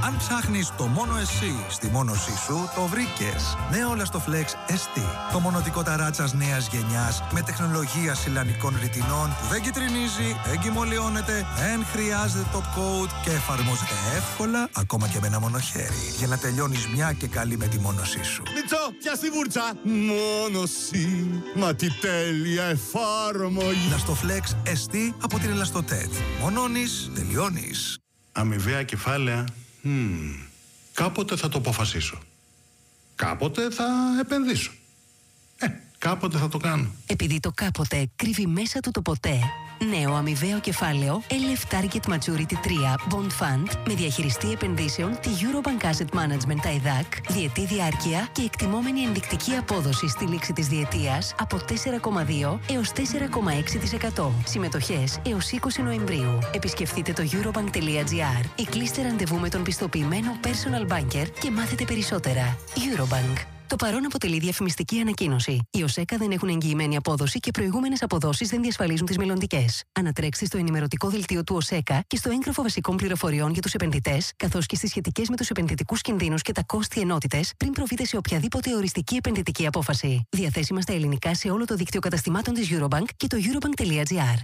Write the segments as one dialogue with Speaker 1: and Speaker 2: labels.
Speaker 1: Αν ψάχνεις το μόνο εσύ στη μόνωσή σου, το βρήκες. Νέο Lastoflex ST. Το μονωτικό ταράτσας νέας γενιάς με τεχνολογία σιλανικών ρητινών που δεν κυτρινίζει, δεν κυμολιώνεται, δεν χρειάζεται top coat και εφαρμόζεται εύκολα ακόμα και με ένα μονοχέρι για να τελειώνεις μια και καλή με τη μόνωσή σου.
Speaker 2: Μιτσό, πιάσ' τη βούρτσα! Μόνωση, μα τι τέλεια εφάρμογη!
Speaker 1: Lastoflex ST από την Elastotet. Μονώνεις, τελειώνεις.
Speaker 3: Αμοιβαία κεφάλαια. Κάποτε θα το αποφασίσω. Κάποτε θα επενδύσω. Κάποτε θα το κάνω.
Speaker 4: Επειδή το κάποτε κρύβει μέσα του το ποτέ. Νέο αμοιβαίο κεφάλαιο LF Target Maturity 3 Bond Fund με διαχειριστή επενδύσεων τη Eurobank Asset Management ΤΑΙΔΑΚ, διετή διάρκεια και εκτιμόμενη ενδεικτική απόδοση στη λήξη της διετίας από 4,2 έως 4,6%. Συμμετοχές έως 20 Νοεμβρίου. Επισκεφτείτε το eurobank.gr ή κλείστε ραντεβού με τον πιστοποιημένο personal banker και μάθετε περισσότερα. Eurobank. Το παρόν αποτελεί διαφημιστική ανακοίνωση. Οι ΟΣΕΚΑ δεν έχουν εγγυημένη απόδοση και προηγούμενες αποδόσεις δεν διασφαλίζουν τις μελλοντικές. Ανατρέξτε στο ενημερωτικό δελτίο του ΟΣΕΚΑ και στο έγγραφο βασικών πληροφοριών για τους επενδυτές, καθώς και στις σχετικές με τους επενδυτικούς κινδύνους και τα κόστη ενότητες, πριν προβείτε σε οποιαδήποτε οριστική επενδυτική απόφαση. Διαθέσιμα στα ελληνικά σε όλο το δίκτυο καταστημάτων της Eurobank και το eurobank.gr.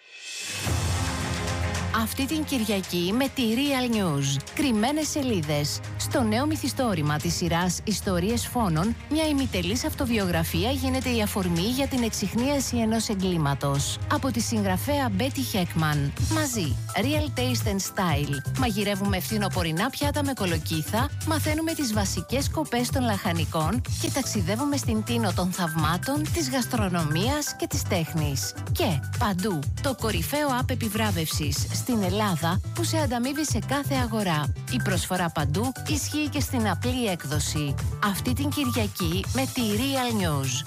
Speaker 5: Αυτή την Κυριακή με τη Real News. Κρυμμένες σελίδες. Στο νέο μυθιστόρημα της σειράς Ιστορίες Φόνων, μια ημιτελής αυτοβιογραφία γίνεται η αφορμή για την εξιχνίαση ενός εγκλήματος. Από τη συγγραφέα Betty Heckman. Μαζί, Real Taste and Style. Μαγειρεύουμε φθινοπορεινά πιάτα με κολοκύθα, μαθαίνουμε τις βασικές σκοπές των λαχανικών και ταξιδεύουμε στην τίνο των θαυμάτων, της γαστρονομίας και της τέχνης. Και παντού, το κορυφαίο app επιβράβευσης στην Ελλάδα που σε ανταμείβει σε κάθε αγορά. Η προσφορά παντού ισχύει και στην απλή έκδοση. Αυτή την Κυριακή με τη Real News.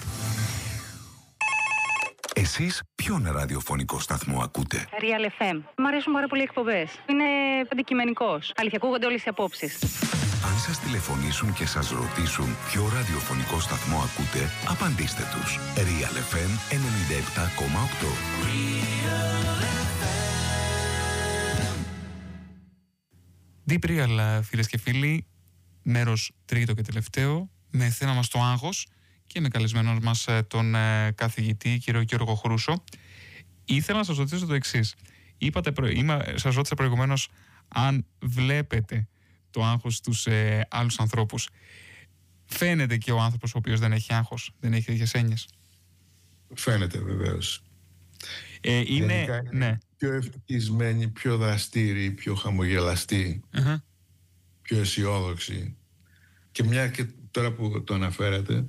Speaker 6: Εσείς ποιον ραδιοφωνικό σταθμό ακούτε?
Speaker 7: Real FM. Μ' αρέσουν πάρα πολύ οι εκπομπές. Είναι αντικειμενικός. Αλήθεια, ακούγονται όλες οι απόψεις.
Speaker 6: Αν σας τηλεφωνήσουν και σας ρωτήσουν ποιο ραδιοφωνικό σταθμό ακούτε, απαντήστε τους. Real FM 97,8.
Speaker 8: Deep Real, φίλες και φίλοι, μέρος τρίτο και τελευταίο, με θέμα μας το άγχος και με καλεσμένο μας τον καθηγητή κύριο Γιώργο Χρούσο. Ήθελα να σας ρωτήσω το εξής. Σας ρώτησα προηγουμένως αν βλέπετε το άγχος στους άλλους ανθρώπους. Φαίνεται και ο άνθρωπος ο οποίος δεν έχει άγχος, δεν έχει τέτοιες έννοιες?
Speaker 9: Φαίνεται βεβαίως.
Speaker 8: Είναι ναι.
Speaker 9: Πιο ευτυχισμένοι, πιο δραστήριοι, πιο χαμογελαστοί, πιο αισιόδοξοι. Και μια και τώρα που το αναφέρατε,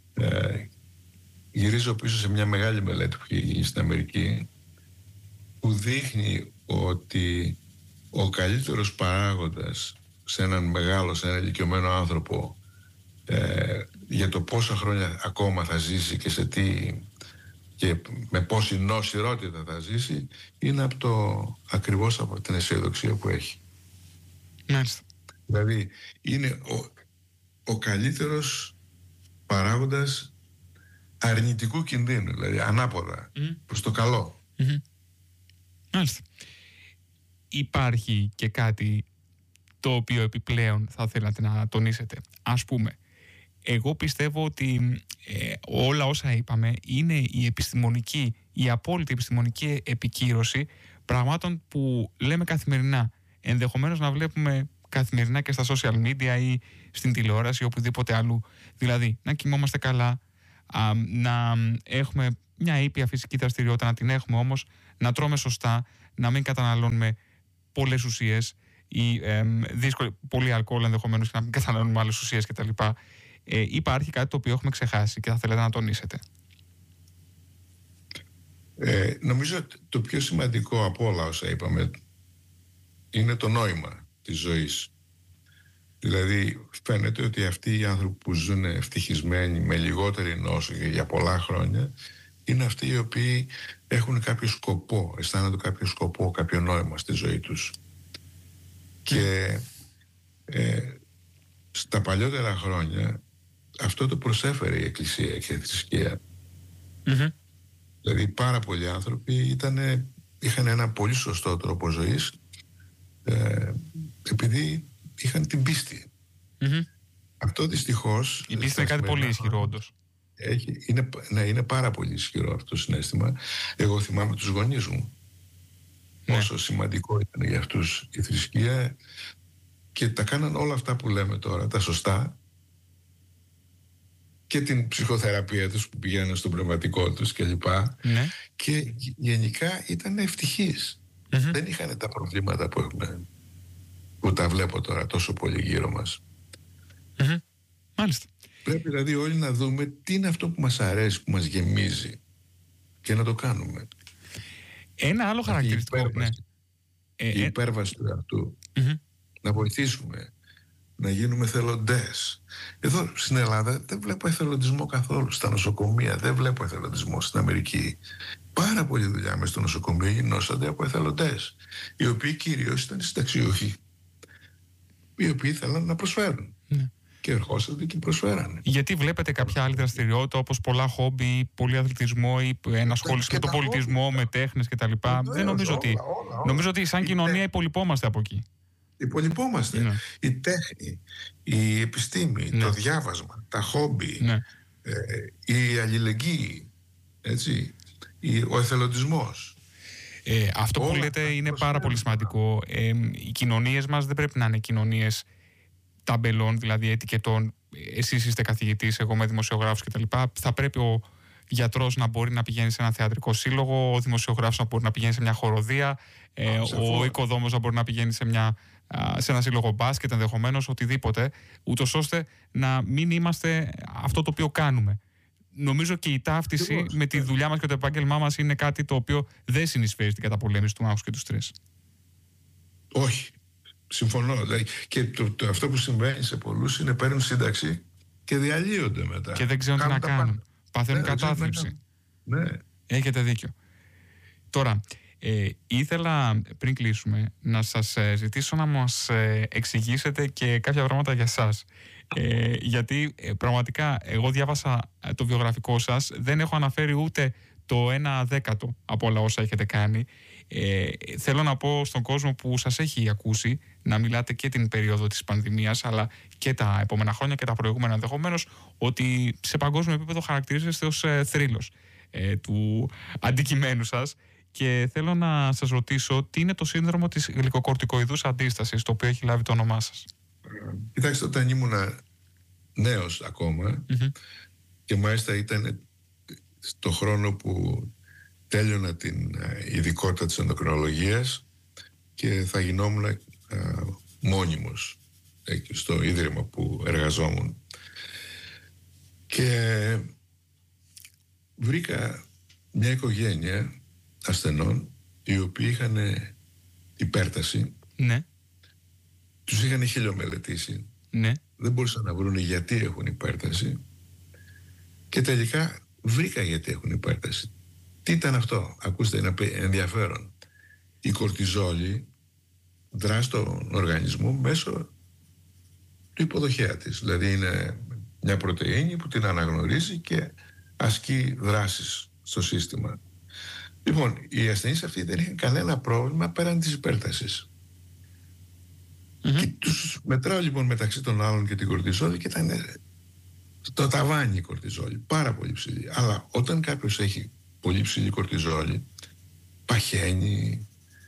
Speaker 9: γυρίζω πίσω σε μια μεγάλη μελέτη που έχει γίνει στην Αμερική, που δείχνει ότι ο καλύτερος παράγοντας σε έναν μεγάλο, σε έναν ηλικιωμένο άνθρωπο, για το πόσα χρόνια ακόμα θα ζήσει και σε τι και με πόση νοσηρότητα θα ζήσει, είναι ακριβώς από την αισιοδοξία που έχει.
Speaker 8: Μάλιστα.
Speaker 9: Δηλαδή είναι ο καλύτερος παράγοντας αρνητικού κινδύνου, δηλαδή ανάποδα προς το καλό.
Speaker 8: Μάλιστα. Υπάρχει και κάτι το οποίο επιπλέον θα θέλατε να τονίσετε? Ας πούμε, εγώ πιστεύω ότι όλα όσα είπαμε είναι η απόλυτη επιστημονική επικύρωση πραγμάτων που λέμε καθημερινά. Ενδεχομένως να βλέπουμε καθημερινά και στα social media ή στην τηλεόραση ή οπουδήποτε αλλού. Δηλαδή, να κοιμόμαστε καλά, να έχουμε μια ήπια φυσική δραστηριότητα, να την έχουμε όμως, να τρώμε σωστά, να μην καταναλώνουμε πολλές ουσίες ή πολύ αλκοόλ ενδεχομένως, και να μην καταναλώνουμε άλλες ουσίες κτλ. Υπάρχει κάτι το οποίο έχουμε ξεχάσει και θα θέλετε να τονίσετε?
Speaker 9: Νομίζω το πιο σημαντικό από όλα όσα είπαμε είναι το νόημα της ζωής. Δηλαδή φαίνεται ότι αυτοί οι άνθρωποι που ζουν ευτυχισμένοι με λιγότερη νόσο και για πολλά χρόνια είναι αυτοί οι οποίοι έχουν κάποιο σκοπό, αισθάνονται κάποιο σκοπό, κάποιο νόημα στη ζωή τους. Και στα παλιότερα χρόνια αυτό το προσέφερε η Εκκλησία και η θρησκεία. Δηλαδή πάρα πολλοί άνθρωποι είχαν ένα πολύ σωστό τρόπο ζωής, επειδή είχαν την πίστη. Αυτό δυστυχώς...
Speaker 8: Η πίστη είναι κάτι πολύ ισχυρό, όντως.
Speaker 9: Είναι πάρα πολύ ισχυρό αυτό το συναίσθημα. Εγώ θυμάμαι τους γονείς μου. Όσο σημαντικό ήταν για αυτούς η θρησκεία, και τα κάναν όλα αυτά που λέμε τώρα, τα σωστά, και την ψυχοθεραπεία τους που πηγαίναν στον πνευματικό τους κλπ.
Speaker 8: Ναι.
Speaker 9: Και γενικά ήταν ευτυχείς. Δεν είχαν τα προβλήματα που έχουμε, που τα βλέπω τώρα τόσο πολύ γύρω μας.
Speaker 8: Μάλιστα.
Speaker 9: Πρέπει δηλαδή όλοι να δούμε τι είναι αυτό που μας αρέσει, που μας γεμίζει, και να το κάνουμε.
Speaker 8: Ένα άλλο χαρακτηριστικό.
Speaker 9: Η υπέρβαση του εαυτού. Να βοηθήσουμε, να γίνουμε θελοντές. Εδώ στην Ελλάδα δεν βλέπω εθελοντισμό καθόλου. Στα νοσοκομεία δεν βλέπω εθελοντισμό. Στην Αμερική πάρα πολλή δουλειά μες στο νοσοκομείο γινόσανται από εθελοντές, οι οποίοι κυρίως ήταν συνταξιούχοι, οι οποίοι ήθελαν να προσφέρουν. Και ερχόσατε και προσφέρανε.
Speaker 8: Γιατί βλέπετε κάποια άλλη δραστηριότητα, όπως πολλά χόμπι, πολύ αθλητισμό ή ενασχόληση με τον πολιτισμό, με τέχνες κτλ. Δεν νομίζω ότι. Νομίζω ότι σαν κοινωνία υπολοιπόμαστε από εκεί.
Speaker 9: Υπολοιπόμαστε. Η τέχνη, η επιστήμη, το διάβασμα, τα χόμπι, η αλληλεγγύη, έτσι, ο εθελοντισμός.
Speaker 8: Αυτό που λέτε είναι πάρα πολύ σημαντικό. Οι κοινωνίες μας δεν πρέπει να είναι κοινωνίες ταμπελών, δηλαδή ετικετών. Εσείς είστε καθηγητής, εγώ είμαι δημοσιογράφος κτλ. Θα πρέπει ο γιατρός να μπορεί να πηγαίνει σε ένα θεατρικό σύλλογο, ο δημοσιογράφος να μπορεί να πηγαίνει σε μια χοροδία, ο οικοδόμος να μπορεί να πηγαίνει σε ένα σύλλογο μπάσκετ, ενδεχομένως οτιδήποτε, ούτως ώστε να μην είμαστε αυτό το οποίο κάνουμε. Νομίζω και η ταύτιση με τη δουλειά μας και το επάγγελμά μας είναι κάτι το οποίο δεν συνεισφέρει στην καταπολέμηση του άγχους και του στρες.
Speaker 9: Όχι. Συμφωνώ. Δηλαδή, και αυτό που συμβαίνει σε πολλούς είναι παίρνουν σύνταξη και διαλύονται μετά.
Speaker 8: Και δεν ξέρουν τι να κάνουν. Παθαίνουν κατάθλιψη.
Speaker 9: Ναι.
Speaker 8: Έχετε δίκιο. Τώρα, ήθελα πριν κλείσουμε να σας ζητήσω να μας εξηγήσετε και κάποια πράγματα για σας. Γιατί πραγματικά εγώ διάβασα το βιογραφικό σας, δεν έχω αναφέρει ούτε το 1/10 από όλα όσα έχετε κάνει. Θέλω να πω στον κόσμο που σας έχει ακούσει να μιλάτε και την περίοδο της πανδημίας, αλλά και τα επόμενα χρόνια και τα προηγούμενα ενδεχομένως, ότι σε παγκόσμιο επίπεδο χαρακτηρίζεστε ως θρύλος του αντικειμένου σας. Και θέλω να σας ρωτήσω τι είναι το σύνδρομο της γλυκοκορτικοειδούς αντίστασης, το οποίο έχει λάβει το όνομά σας.
Speaker 9: Κοιτάξτε, όταν ήμουνα νέος ακόμα, και μάλιστα ήταν στο χρόνο που τέλειωνα την ειδικότητα της ενδοκρινολογίας και θα γινόμουν μόνιμος στο ίδρυμα που εργαζόμουν, και βρήκα μια οικογένεια ασθενών οι οποίοι είχαν υπέρταση.
Speaker 8: Ναι.
Speaker 9: Τους είχαν χιλιομελετήσει.
Speaker 8: Ναι.
Speaker 9: Δεν μπορούσαν να βρουν γιατί έχουν υπέρταση, και τελικά βρήκα γιατί έχουν υπέρταση. Τι ήταν αυτό? Ακούστε, είναι ενδιαφέρον. Η κορτιζόλη δρά στον οργανισμό μέσω του υποδοχέα της. Δηλαδή είναι μια πρωτεΐνη που την αναγνωρίζει και ασκεί δράσεις στο σύστημα. Λοιπόν, οι ασθενείς αυτοί δεν είχαν κανένα πρόβλημα πέραν της υπέρτασης. Και τους μετράω λοιπόν μεταξύ των άλλων και την κορτιζόλη, και ήταν στο ταβάνι η κορτιζόλη, πάρα πολύ ψηλή. Αλλά όταν κάποιος έχει πολύ ψηλή κορτιζόλη, παχαίνει,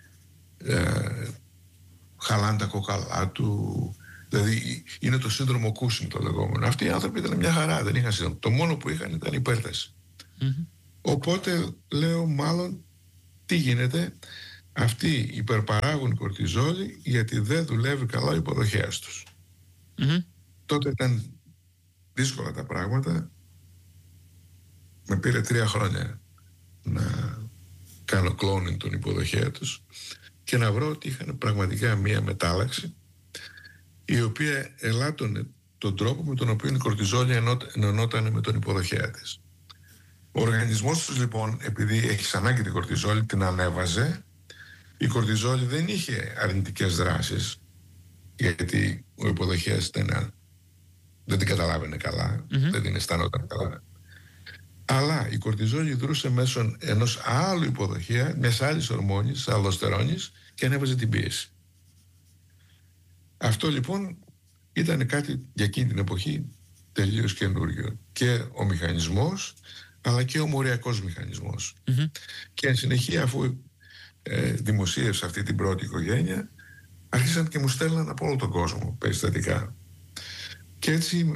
Speaker 9: χαλάνε τα κόκαλά του, δηλαδή είναι το σύνδρομο Κούσινγκ το λεγόμενο. Αυτοί οι άνθρωποι ήταν μια χαρά, δεν είχαν σύνδρομο. Το μόνο που είχαν ήταν υπέρταση. Οπότε λέω, μάλλον τι γίνεται, αυτοί υπερπαράγουν κορτιζόλη γιατί δεν δουλεύει καλά ο υποδοχέας τους. Τότε ήταν δύσκολα τα πράγματα. Με πήρε 3 χρόνια να κάνω cloning τον υποδοχέα τους και να βρω ότι είχαν πραγματικά μία μετάλλαξη, η οποία ελάττωνε τον τρόπο με τον οποίο η κορτιζόλη ενωνόταν με τον υποδοχέα της. Ο οργανισμός τους λοιπόν, επειδή έχει ανάγκη την κορτιζόλη, την ανέβαζε. Η κορτιζόλη δεν είχε αρνητικές δράσεις, γιατί ο υποδοχέας δεν την καταλάβαινε καλά, δεν την αισθανόταν καλά. Αλλά η κορτιζόλη δρούσε μέσω ενός άλλου υποδοχέα, μιας άλλης ορμόνης, αλδοστερόνης, και ανέβαζε την πίεση. Αυτό λοιπόν ήταν κάτι για εκείνη την εποχή τελείως καινούριο. Και ο μηχανισμός, αλλά και ο μοριακός μηχανισμός. Και εν συνεχεία, αφού δημοσίευσα αυτή την πρώτη οικογένεια, άρχισαν και μου στέλναν από όλο τον κόσμο περιστατικά. Και έτσι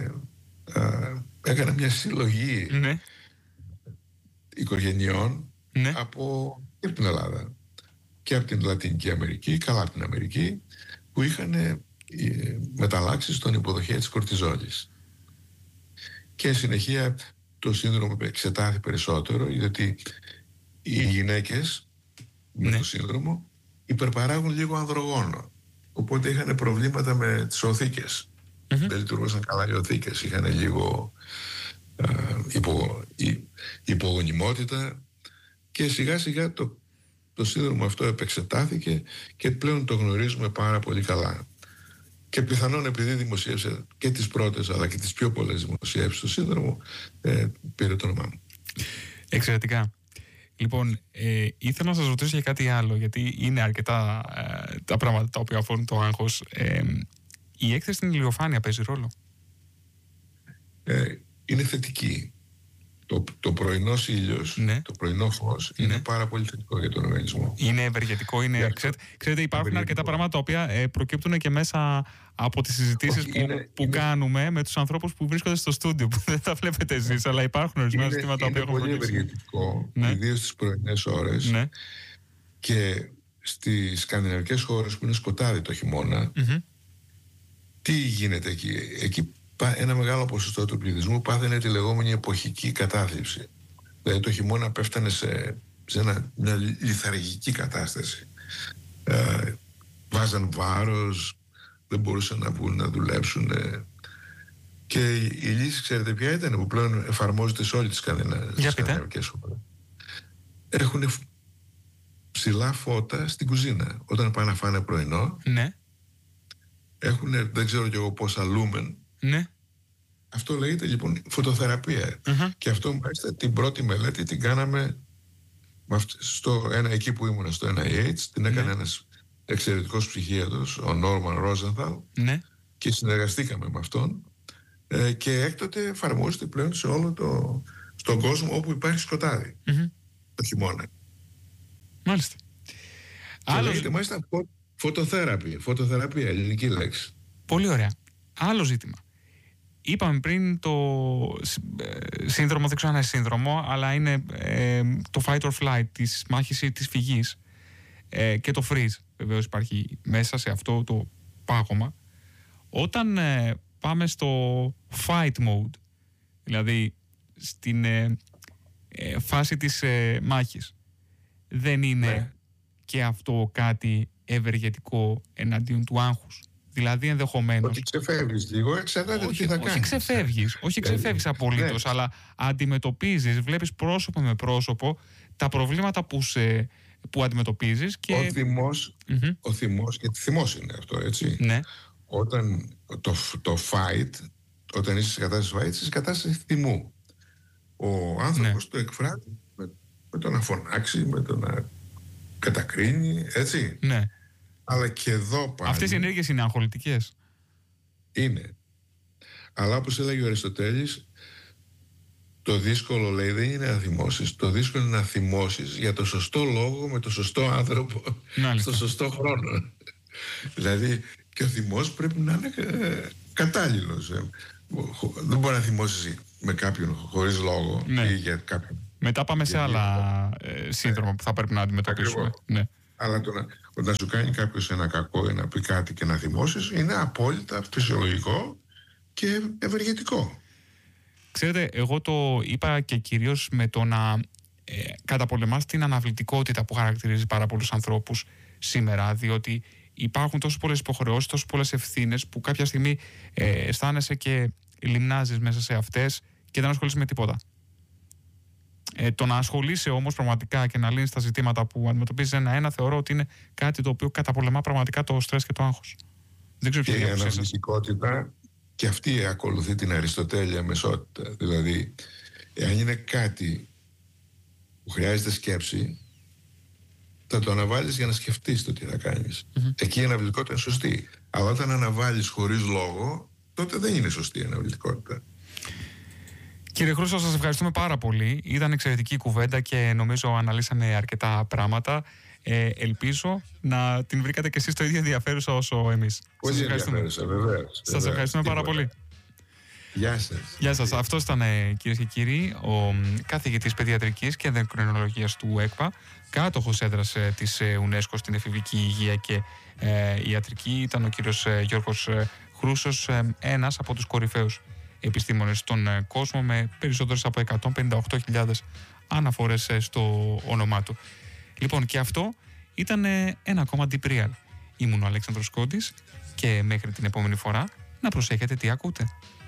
Speaker 9: έκανα μια συλλογή οικογενειών από την Ελλάδα και από την Λατινική Αμερική, καλά από την Αμερική, που είχαν μεταλλάξει στον υποδοχέα της κορτιζόλης. Και συνεχεία το σύνδρομο εξετάθη περισσότερο, γιατί οι γυναίκες με το σύνδρομο υπερπαράγουν λίγο ανδρογόνο. Οπότε είχαν προβλήματα με τις οθήκες. Δεν λειτουργούσαν καλά οι οθήκες. Είχαν λίγο υπογονιμότητα και σιγά σιγά το σύνδρομο αυτό επεξετάθηκε και πλέον το γνωρίζουμε πάρα πολύ καλά. Και πιθανόν επειδή δημοσίευσε και τις πρώτες αλλά και τις πιο πολλές δημοσιεύσεις του σύνδρομο, πήρε το όνομά μου.
Speaker 8: Εξαιρετικά. Λοιπόν, ήθελα να σας ρωτήσω για κάτι άλλο, γιατί είναι αρκετά τα πράγματα τα οποία αφορούν το άγχος. Η έκθεση στην ηλιοφάνεια παίζει ρόλο?
Speaker 9: Είναι θετική. Το πρωινός ήλιος, το πρωινό φως είναι πάρα πολύ θετικό για τον οργανισμό.
Speaker 8: Είναι ευεργετικό, ξέρετε, υπάρχουν αρκετά πράγματα τα οποία προκύπτουν και μέσα από τις συζητήσεις που κάνουμε με τους ανθρώπους που βρίσκονται στο στούντιο, που δεν τα βλέπετε εσείς, αλλά υπάρχουν ορισμένα ζητήματα που έχουν προκύψει.
Speaker 9: Είναι πολύ ευεργετικό, ιδίως στις πρωινές ώρες, και στις σκανδιναβικές χώρες που είναι σκοτάδι το χειμώνα. Τι γίνεται εκεί? Εκεί ένα μεγάλο ποσοστό του πληθυσμού πάθαινε τη λεγόμενη εποχική κατάθλιψη. Δηλαδή το χειμώνα πέφτανε σε μια λιθαργική κατάσταση. Βάζαν βάρος, δεν μπορούσαν να βγουν να δουλέψουν. Και η λύση, ξέρετε ποια ήταν, που πλέον εφαρμόζεται σε όλες τις σκανδιναβικές χώρες? Έχουν ψηλά φώτα στην κουζίνα. Όταν πάνε να φάνε πρωινό, έχουν, δεν ξέρω κι εγώ πόσα λούμεν. Αυτό λέγεται λοιπόν φωτοθεραπεία. Και αυτό μάλιστα την πρώτη μελέτη την κάναμε εκεί που ήμουν στο NIH. Την έκανε ένας εξαιρετικός ψυχίατρος, ο Νόρμαν Ρόζενθαλ, και συνεργαστήκαμε με αυτόν, και έκτοτε εφαρμόζεται πλέον σε όλο στον κόσμο όπου υπάρχει σκοτάδι το χειμώνα.
Speaker 8: Μάλιστα.
Speaker 9: Και λέγεται μάλιστα φωτοθεραπεία, ελληνική λέξη.
Speaker 8: Πολύ ωραία. Άλλο ζήτημα. Είπαμε πριν το σύνδρομο, δεν ξέρω αν είναι σύνδρομο, αλλά είναι το fight or flight, της μάχης ή της φυγής, και το freeze βεβαίως υπάρχει μέσα σε αυτό το πάγωμα. Όταν πάμε στο fight mode, δηλαδή στην φάση της μάχης, δεν είναι και αυτό κάτι ευεργετικό εναντίον του άγχους? Δηλαδή ενδεχομένως...
Speaker 9: Ότι ξεφεύγεις λίγο, εξαρτάται τι θα κάνεις.
Speaker 8: Όχι ξεφεύγεις απολύτως, αλλά αντιμετωπίζεις, βλέπεις πρόσωπο με πρόσωπο τα προβλήματα που αντιμετωπίζεις και... Ο θυμός, γιατί θυμός είναι αυτό, έτσι. Όταν το fight, όταν είσαι σε κατάσταση fight, είσαι σε κατάσταση θυμού. Ο άνθρωπος το εκφράζει με το να φωνάξει, με το να κατακρίνει, έτσι. Αλλά και εδώ πάλι... Αυτές οι ενέργειες είναι αγχολητικές.
Speaker 9: Είναι. Αλλά όπως έλεγε ο Αριστοτέλης, το δύσκολο, λέει, δεν είναι να θυμώσεις. Το δύσκολο είναι να θυμώσεις για το σωστό λόγο, με το σωστό άνθρωπο, στο σωστό χρόνο. Δηλαδή και ο θυμός πρέπει να είναι κατάλληλος. Δεν μπορεί να θυμώσεις με κάποιον χωρίς λόγο ή για κάποιον.
Speaker 8: Μετά πάμε σε άλλα σύνδρομα που θα πρέπει να αντιμετωπίσουμε.
Speaker 9: Αλλά να σου κάνει κάποιος ένα κακό ή να πει κάτι και να θυμώσεις είναι απόλυτα φυσιολογικό και ευεργετικό.
Speaker 8: Ξέρετε, εγώ το είπα και κυρίως με το να καταπολεμάς την αναβλητικότητα που χαρακτηρίζει πάρα πολλούς ανθρώπους σήμερα, διότι υπάρχουν τόσο πολλές υποχρεώσεις, τόσο πολλές ευθύνες που κάποια στιγμή αισθάνεσαι και λιμνάζεις μέσα σε αυτές και δεν ασχολείσαι με τίποτα. Το να ασχολείσαι όμως πραγματικά και να λύνεις τα ζητήματα που αντιμετωπίζεις ένα-ένα, θεωρώ ότι είναι κάτι το οποίο καταπολεμά πραγματικά το στρες και το άγχος. Δεν ξέρω ποια είναι η άποψή σας.
Speaker 9: Η αναβλητικότητα και αυτή ακολουθεί την αριστοτέλεια μεσότητα. Δηλαδή, εάν είναι κάτι που χρειάζεται σκέψη, θα το αναβάλεις για να σκεφτείς το τι θα κάνεις. Εκεί η αναβλητικότητα είναι σωστή. Αλλά όταν αναβάλεις χωρίς λόγο, τότε δεν είναι σωστή η αναβλητικότητα.
Speaker 8: Κύριε Χρούσο, σας ευχαριστούμε πάρα πολύ. Ήταν εξαιρετική κουβέντα και νομίζω αναλύσαμε αρκετά πράγματα. Ελπίζω να την βρήκατε και εσείς το ίδιο ενδιαφέρουσα όσο εμείς.
Speaker 9: Πολύ ενδιαφέρουσα, βεβαίως.
Speaker 8: Σας ευχαριστούμε πάρα πολύ.
Speaker 9: Γεια σας.
Speaker 8: Γεια σας. Αυτός ήταν, κυρίες και κύριοι, ο καθηγητής παιδιατρικής και ενδοκρινολογίας του ΕΚΠΑ, κάτοχος έδρας της UNESCO στην εφηβική υγεία και ιατρική. Ήταν ο κύριος Γιώργος Χρούσος, ένας από τους κορυφαίους επιστήμονες στον κόσμο, με περισσότερες από 158.000 αναφορές στο όνομά του. Λοιπόν, και αυτό ήταν ένα ακόμα Deep Real. Ήμουν ο Αλέξανδρος Κόντης και μέχρι την επόμενη φορά να προσέχετε τι ακούτε.